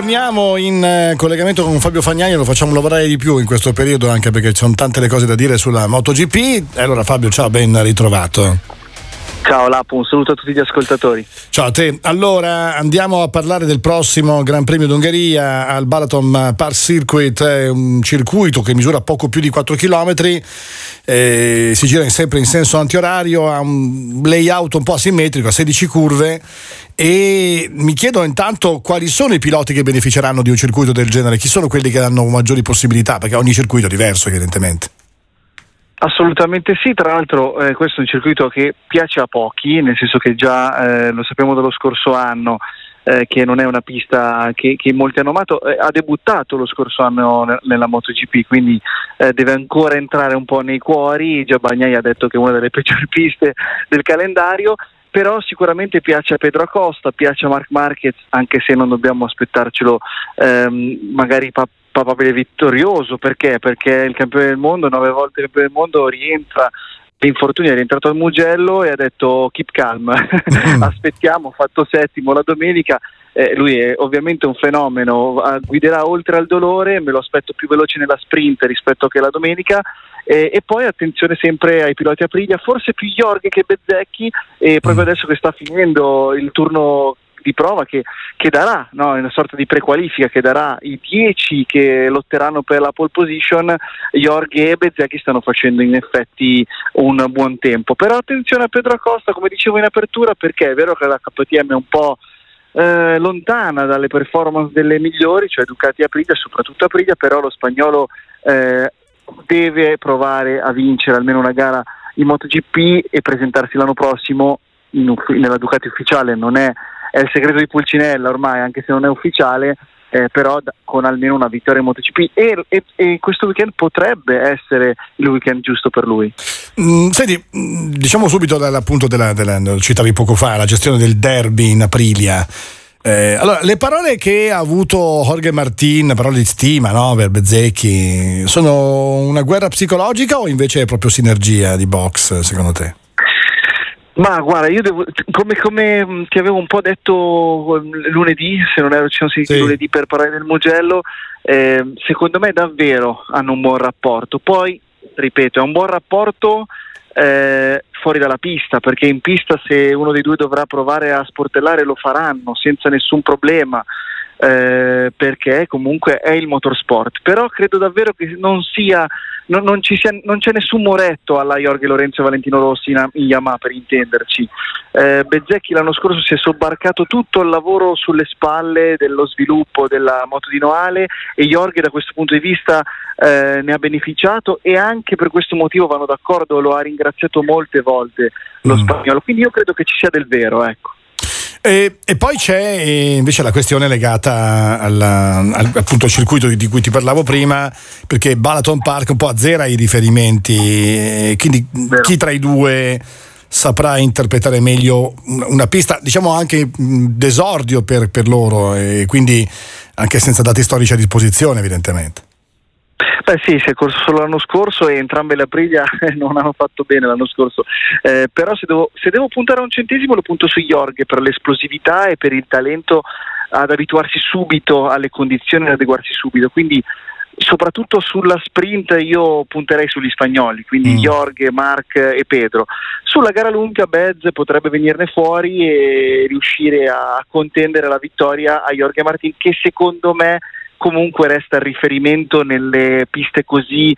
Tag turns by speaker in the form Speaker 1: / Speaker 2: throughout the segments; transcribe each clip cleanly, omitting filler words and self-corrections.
Speaker 1: torniamo in collegamento con Fabio Fagnani, lo facciamo lavorare di più in questo periodo anche perché ci sono tante le cose da dire sulla MotoGP. Allora Fabio, ciao, ben ritrovato.
Speaker 2: Ciao Lapo, un saluto a tutti gli ascoltatori.
Speaker 1: Ciao a te. Allora andiamo a parlare del prossimo Gran Premio d'Ungheria al Balaton Park Circuit, è un circuito che misura poco più di 4 chilometri, si gira sempre in senso antiorario, ha un layout un po' asimmetrico, a 16 curve, e mi chiedo intanto quali sono i piloti che beneficeranno di un circuito del genere, chi sono quelli che hanno maggiori possibilità, perché ogni circuito è diverso evidentemente.
Speaker 2: Assolutamente sì, tra l'altro questo è un circuito che piace a pochi, nel senso che già lo sappiamo dallo scorso anno, che non è una pista che molti hanno amato, ha debuttato lo scorso anno nella MotoGP, quindi deve ancora entrare un po' nei cuori. Già Bagnaia ha detto che è una delle peggiori piste del calendario, però sicuramente piace a Pedro Acosta, piace a Marc Marquez, anche se non dobbiamo aspettarcelo magari papabile vittorioso. Perché il campione del mondo, 9 volte campione del mondo, rientra l'infortunio, è rientrato al Mugello e ha detto keep calm, aspettiamo, ho fatto settimo la domenica. Lui è ovviamente un fenomeno, guiderà oltre al dolore, me lo aspetto più veloce nella sprint rispetto che la domenica, e poi attenzione sempre ai piloti Aprilia, forse più Jorge che Bezzecchi, e proprio adesso che sta finendo il turno di prova che darà, no, una sorta di prequalifica che darà i 10 che lotteranno per la pole position. Jorge e Bezzecchi stanno facendo in effetti un buon tempo, però attenzione a Pedro Acosta, come dicevo in apertura, perché è vero che la KTM è un po' lontana dalle performance delle migliori, cioè Ducati e Aprilia, soprattutto Aprilia, però lo spagnolo deve provare a vincere almeno una gara in MotoGP e presentarsi l'anno prossimo nella Ducati ufficiale. Non è il segreto di Pulcinella ormai, anche se non è ufficiale, però con almeno una vittoria in MotoGP, e questo weekend potrebbe essere il weekend giusto per lui.
Speaker 1: Senti, diciamo subito appunto lo citavi poco fa, la gestione del derby in Aprilia. Allora, le parole che ha avuto Jorge Martin, parole di stima, no, per Bezzecchi, sono una guerra psicologica o invece è proprio sinergia di box, secondo te?
Speaker 2: Ma guarda, io come ti avevo un po' detto lunedì, se non ero lunedì per parlare del Mugello, secondo me davvero hanno un buon rapporto. Poi, ripeto, è un buon rapporto fuori dalla pista, perché in pista se uno dei due dovrà provare a sportellare lo faranno senza nessun problema, perché comunque è il motorsport. Però credo davvero che non c'è nessun moretto alla Jorge Lorenzo e Valentino Rossi in Yamaha, per intenderci. Bezzecchi l'anno scorso si è sobbarcato tutto il lavoro sulle spalle dello sviluppo della moto di Noale, e Jorge da questo punto di vista ne ha beneficiato, e anche per questo motivo vanno d'accordo, lo ha ringraziato molte volte lo spagnolo, quindi io credo che ci sia del vero, ecco.
Speaker 1: E poi c'è invece la questione legata appunto al circuito di cui ti parlavo prima, perché Balaton Park un po' azzera i riferimenti, quindi chi tra i due saprà interpretare meglio una pista, diciamo anche d'esordio per loro, e quindi anche senza dati storici a disposizione evidentemente.
Speaker 2: Beh sì, si è corso solo l'anno scorso e entrambe le Aprilia non hanno fatto bene l'anno scorso, però se devo puntare a un centesimo lo punto su Jorge, per l'esplosività e per il talento ad abituarsi subito alle condizioni, ad adeguarsi subito, quindi soprattutto sulla sprint io punterei sugli spagnoli, quindi Jorge, Marc e Pedro. Sulla gara lunga Bez potrebbe venirne fuori e riuscire a contendere la vittoria a Jorge Martin, che secondo me comunque resta il riferimento nelle piste così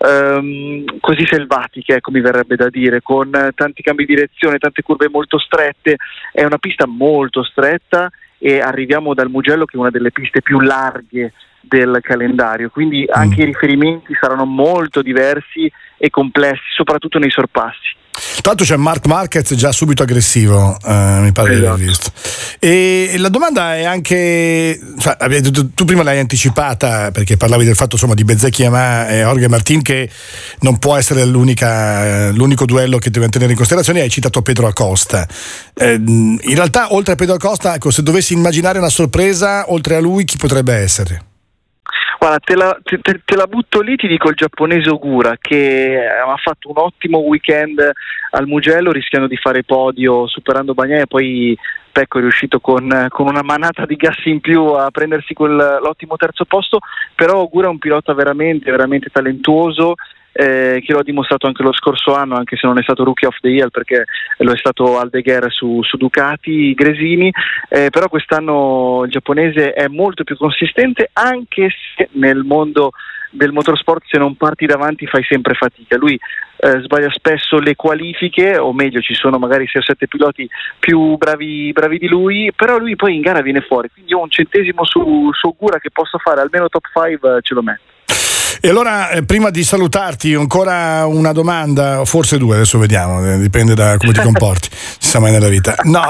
Speaker 2: selvatiche, ecco, mi verrebbe da dire, con tanti cambi di direzione, tante curve molto strette. È una pista molto stretta e arriviamo dal Mugello, che è una delle piste più larghe del calendario, quindi anche i riferimenti saranno molto diversi e complessi, soprattutto nei sorpassi.
Speaker 1: Tanto c'è Marc Marquez già subito aggressivo, mi pare di aver visto. E la domanda è anche, cioè, tu prima l'hai anticipata perché parlavi del fatto, insomma, di Bezzecchi e Jorge Martin, che non può essere l'unico duello che dobbiamo tenere in considerazione. Hai citato Pedro Acosta. In realtà, oltre a Pedro Acosta, ecco, se dovessi immaginare una sorpresa oltre a lui, chi potrebbe essere?
Speaker 2: Guarda, te la butto lì, ti dico il giapponese Ogura, che ha fatto un ottimo weekend al Mugello, rischiando di fare podio, superando Bagnaia, e poi Pecco è riuscito con una manata di gas in più a prendersi l'ottimo terzo posto. Però Ogura è un pilota veramente, veramente talentuoso, che lo ha dimostrato anche lo scorso anno, anche se non è stato Rookie of the Year, perché lo è stato Aldeguer su Ducati Gresini, però quest'anno il giapponese è molto più consistente, anche se nel mondo del motorsport se non parti davanti fai sempre fatica. Lui sbaglia spesso le qualifiche, o meglio ci sono magari 6 o 7 piloti più bravi di lui, però lui poi in gara viene fuori, quindi io un centesimo su Ogura che possa fare almeno top 5 ce lo metto.
Speaker 1: E allora, prima di salutarti, ancora una domanda, forse due, adesso vediamo, dipende da come ti comporti, si sa mai nella vita. No,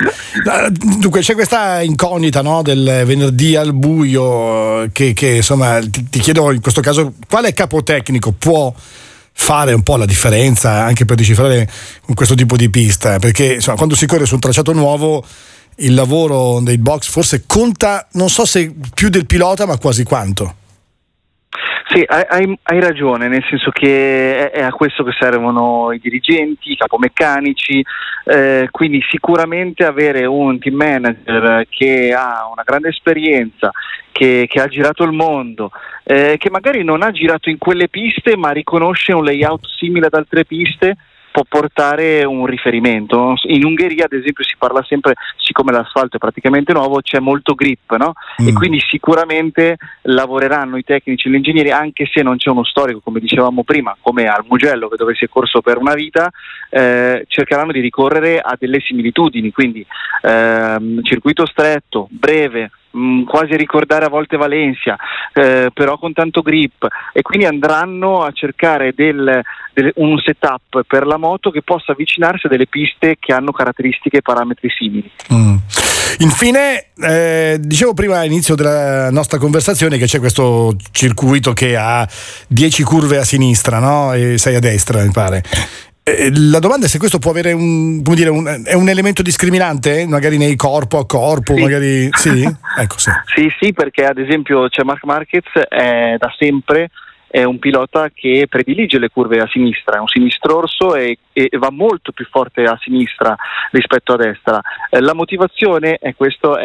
Speaker 1: dunque c'è questa incognita, no, del venerdì al buio, che insomma ti chiedo in questo caso quale capotecnico può fare un po' la differenza anche per decifrare questo tipo di pista, perché insomma, quando si corre su un tracciato nuovo il lavoro dei box forse conta, non so se più del pilota, ma quasi quanto.
Speaker 2: Sì, hai ragione, nel senso che è a questo che servono i dirigenti, i capomeccanici, quindi sicuramente avere un team manager che ha una grande esperienza, che ha girato il mondo, che magari non ha girato in quelle piste ma riconosce un layout simile ad altre piste, può portare un riferimento. In Ungheria, ad esempio, si parla sempre, siccome l'asfalto è praticamente nuovo, c'è molto grip, no? E quindi sicuramente lavoreranno i tecnici e gli ingegneri, anche se non c'è uno storico, come dicevamo prima, come al Mugello, dove si è corso per una vita, cercheranno di ricorrere a delle similitudini, quindi circuito stretto, breve, quasi a ricordare a volte Valencia, però con tanto grip, e quindi andranno a cercare un setup per la moto che possa avvicinarsi a delle piste che hanno caratteristiche e parametri simili.
Speaker 1: Infine, dicevo prima all'inizio della nostra conversazione che c'è questo circuito che ha 10 curve a sinistra, no? E 6 a destra, mi pare. La domanda è se questo può avere è un elemento discriminante, magari nei corpo a corpo, sì. Magari sì? Ecco, sì.
Speaker 2: Sì, perché ad esempio c'è Marc Marquez, da sempre è un pilota che predilige le curve a sinistra, è un sinistrorso e va molto più forte a sinistra rispetto a destra. La motivazione è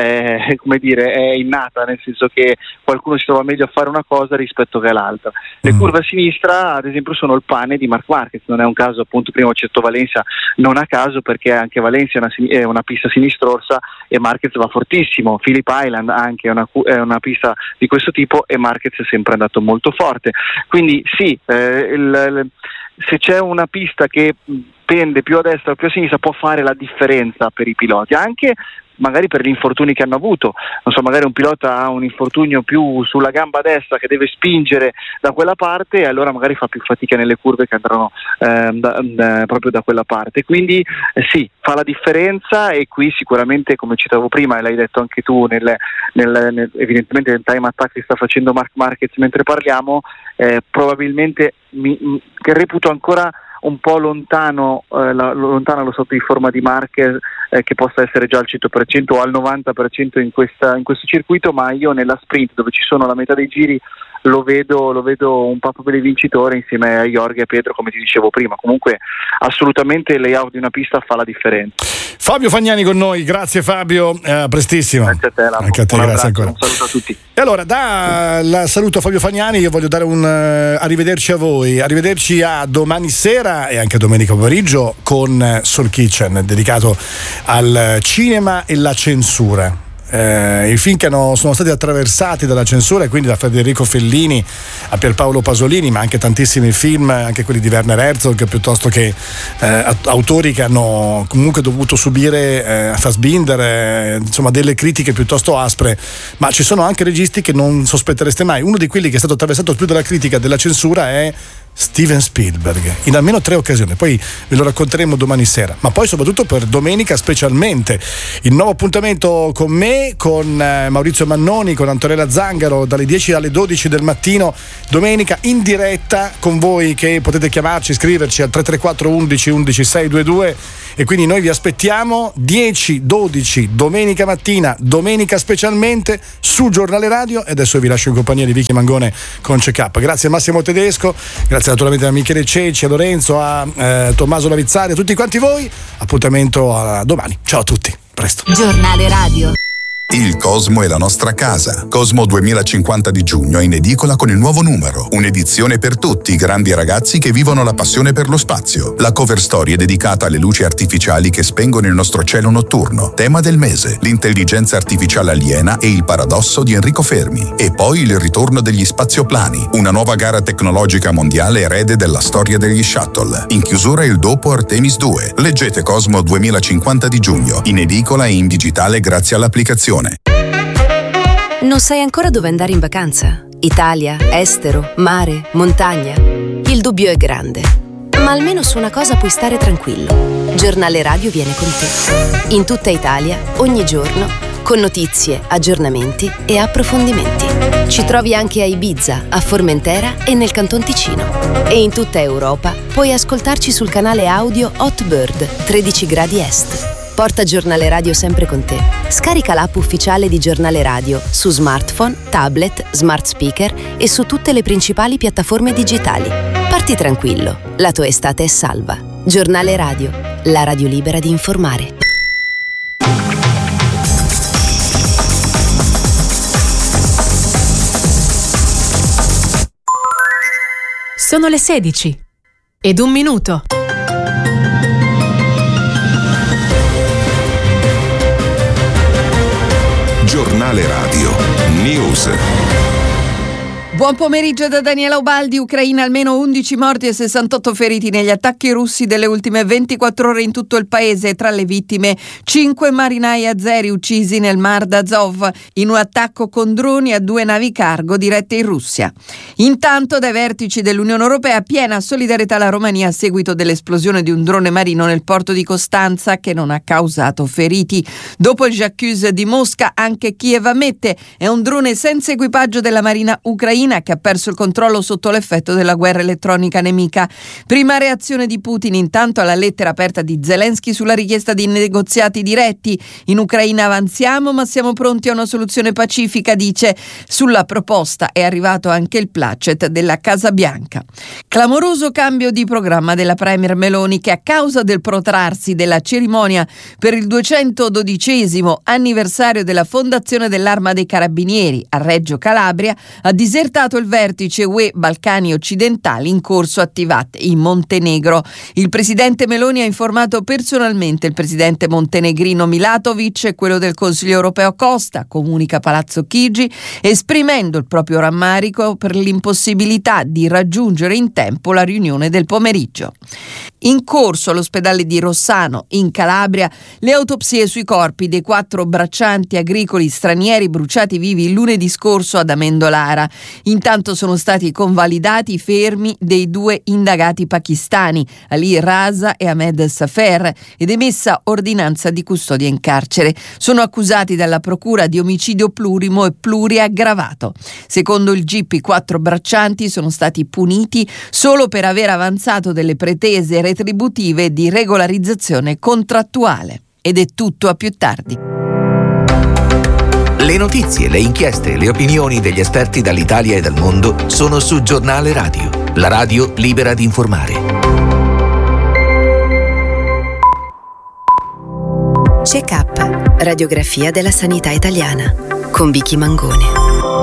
Speaker 2: innata, nel senso che qualcuno si trova meglio a fare una cosa rispetto che all'altra. Le curve a sinistra, ad esempio, sono il pane di Marc Marquez, non è un caso, appunto prima ho citato Valencia, non a caso, perché anche Valencia è una pista sinistrorsa e Marquez va fortissimo. Phillip Island anche è una pista di questo tipo e Marquez è sempre andato molto forte. Quindi sì, se c'è una pista che pende più a destra o più a sinistra può fare la differenza per i piloti, anche magari per gli infortuni che hanno avuto. Non so, magari un pilota ha un infortunio più sulla gamba destra che deve spingere da quella parte, e allora magari fa più fatica nelle curve che andranno proprio da quella parte. Quindi sì, fa la differenza, e qui sicuramente, come citavo prima e l'hai detto anche tu, evidentemente nel time attack che sta facendo Marc Marquez mentre parliamo, probabilmente che reputo ancora un po' lontano lo stato di forma di Marquez, che possa essere già al 100% o al 90% in questo circuito, ma io nella sprint, dove ci sono la metà dei giri, lo vedo un papabile vincitore insieme a Jorge e Pedro, come ti dicevo prima. Comunque assolutamente il layout di una pista fa la differenza.
Speaker 1: Fabio Fagnani con noi, grazie Fabio, prestissimo.
Speaker 2: Grazie a te,
Speaker 1: anche a te, grazie ancora.
Speaker 2: Un saluto a tutti.
Speaker 1: E allora, dal saluto a Fabio Fagnani, io voglio dare un arrivederci a voi, arrivederci a domani sera e anche a domenica pomeriggio con Soul Kitchen, dedicato al cinema e la censura. I film che sono stati attraversati dalla censura, e quindi da Federico Fellini a Pierpaolo Pasolini, ma anche tantissimi film, anche quelli di Werner Herzog, piuttosto che autori che hanno comunque dovuto subire Fassbinder, insomma delle critiche piuttosto aspre, ma ci sono anche registi che non sospettereste mai. Uno di quelli che è stato attraversato più dalla critica della censura è Steven Spielberg, in almeno 3 occasioni, poi ve lo racconteremo domani sera, ma poi soprattutto per domenica specialmente il nuovo appuntamento con me, con Maurizio Mannoni, con Antonella Zangaro, dalle 10 alle 12 del mattino domenica, in diretta con voi, che potete chiamarci, scriverci al 334 11 11 622 e quindi noi vi aspettiamo 10-12 domenica mattina, domenica specialmente su Giornale Radio. E adesso vi lascio in compagnia di Vicky Mangone con Check-up. Grazie a Massimo Tedesco, grazie naturalmente a Michele Cecci, a Lorenzo, a Tommaso Lavizzari, a tutti quanti voi. Appuntamento a domani. Ciao a tutti, presto.
Speaker 3: Giornale Radio.
Speaker 4: Il Cosmo è la nostra casa. Cosmo 2050 di giugno in edicola con il nuovo numero. Un'edizione per tutti, grandi e ragazzi che vivono la passione per lo spazio. La cover story è dedicata alle luci artificiali che spengono il nostro cielo notturno. Tema del mese: l'intelligenza artificiale aliena e il paradosso di Enrico Fermi. E poi il ritorno degli spazioplani, una nuova gara tecnologica mondiale erede della storia degli shuttle. In chiusura il dopo Artemis 2. Leggete Cosmo 2050 di giugno, in edicola e in digitale grazie all'applicazione.
Speaker 3: Non sai ancora dove andare in vacanza? Italia, estero, mare, montagna? Il dubbio è grande, ma almeno su una cosa puoi stare tranquillo. Giornale Radio viene con te. In tutta Italia, ogni giorno, con notizie, aggiornamenti e approfondimenti. Ci trovi anche a Ibiza, a Formentera e nel Canton Ticino. E in tutta Europa puoi ascoltarci sul canale audio Hot Bird 13 gradi est. Porta Giornale Radio sempre con te. Scarica l'app ufficiale di Giornale Radio su smartphone, tablet, smart speaker e su tutte le principali piattaforme digitali. Parti tranquillo, la tua estate è salva. Giornale Radio, la radio libera di informare.
Speaker 5: Sono le 16 ed 1 minuto.
Speaker 4: Giornale Radio News.
Speaker 6: Buon pomeriggio da Daniela Ubaldi. Ucraina, almeno 11 morti e 68 feriti negli attacchi russi delle ultime 24 ore in tutto il paese. Tra le vittime 5 marinai azeri uccisi nel Mar d'Azov in un attacco con droni a 2 navi cargo dirette in Russia. Intanto dai vertici dell'Unione Europea piena solidarietà alla Romania a seguito dell'esplosione di un drone marino nel porto di Costanza che non ha causato feriti. Dopo il J'accuse di Mosca, anche Kiev ammette è un drone senza equipaggio della Marina ucraina che ha perso il controllo sotto l'effetto della guerra elettronica nemica. Prima reazione di Putin intanto alla lettera aperta di Zelensky sulla richiesta di negoziati diretti. In Ucraina avanziamo ma siamo pronti a una soluzione pacifica, dice. Sulla proposta è arrivato anche il placet della Casa Bianca. Clamoroso cambio di programma della Premier Meloni che a causa del protrarsi della cerimonia per il 212° anniversario della fondazione dell'Arma dei Carabinieri a Reggio Calabria ha disertato il vertice UE Balcani occidentali in corso a Tivat in Montenegro. Il presidente Meloni ha informato personalmente il presidente montenegrino Milatovic e quello del Consiglio europeo Costa, comunica Palazzo Chigi, esprimendo il proprio rammarico per l'impossibilità di raggiungere in tempo la riunione del pomeriggio. In corso all'ospedale di Rossano, in Calabria, le autopsie sui corpi dei 4 braccianti agricoli stranieri bruciati vivi lunedì scorso ad Amendolara. Intanto sono stati convalidati i fermi dei 2 indagati pakistani, Ali Raza e Ahmed Safer, ed emessa ordinanza di custodia in carcere. Sono accusati dalla procura di omicidio plurimo e pluriaggravato. Secondo il GIP i 4 braccianti sono stati puniti solo per aver avanzato delle pretese retributive di regolarizzazione contrattuale. Ed è tutto, a più tardi.
Speaker 7: Le notizie, le inchieste, le opinioni degli esperti dall'Italia e dal mondo sono su Giornale Radio, la radio libera di informare.
Speaker 3: Check-up, radiografia della sanità italiana, con Vicky Mangone.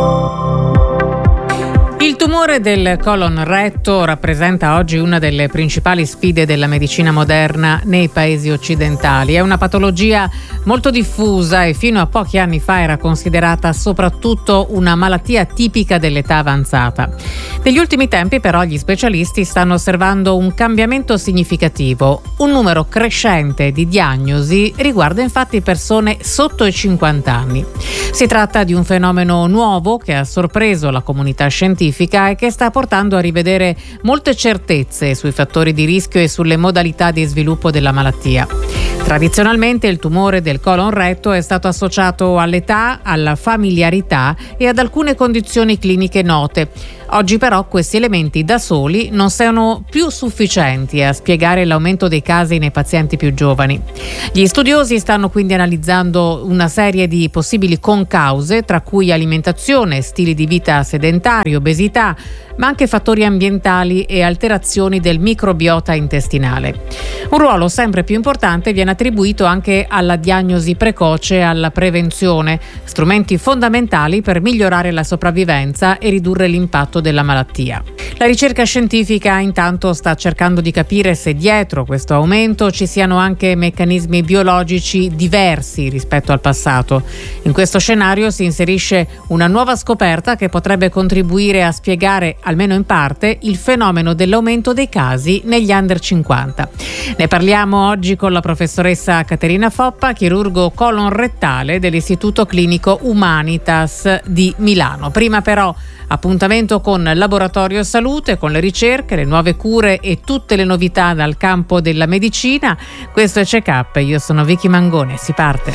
Speaker 5: Il tumore del colon retto rappresenta oggi una delle principali sfide della medicina moderna nei paesi occidentali. È una patologia molto diffusa e fino a pochi anni fa era considerata soprattutto una malattia tipica dell'età avanzata. Negli ultimi tempi però gli specialisti stanno osservando un cambiamento significativo. Un numero crescente di diagnosi riguarda infatti persone sotto i 50 anni. Si tratta di un fenomeno nuovo che ha sorpreso la comunità scientifica e che sta portando a rivedere molte certezze sui fattori di rischio e sulle modalità di sviluppo della malattia. Tradizionalmente il tumore del colon retto è stato associato all'età, alla familiarità e ad alcune condizioni cliniche note. Oggi però questi elementi da soli non sono più sufficienti a spiegare l'aumento dei casi nei pazienti più giovani. Gli studiosi stanno quindi analizzando una serie di possibili concause, tra cui alimentazione, stili di vita sedentari, obesità, ma anche fattori ambientali e alterazioni del microbiota intestinale. Un ruolo sempre più importante viene attribuito anche alla diagnosi precoce e alla prevenzione, strumenti fondamentali per migliorare la sopravvivenza e ridurre l'impatto della malattia. La ricerca scientifica intanto sta cercando di capire se dietro questo aumento ci siano anche meccanismi biologici diversi rispetto al passato. In questo scenario si inserisce una nuova scoperta che potrebbe contribuire a spiegare, almeno in parte, il fenomeno dell'aumento dei casi negli under 50. Ne parliamo oggi con la professoressa Caterina Foppa, chirurgo colon rettale dell'Istituto Clinico Humanitas di Milano. Prima però appuntamento con Laboratorio Salute, con le ricerche, le nuove cure e tutte le novità dal campo della medicina. Questo è Check Up, io sono Vicky Mangone, si parte.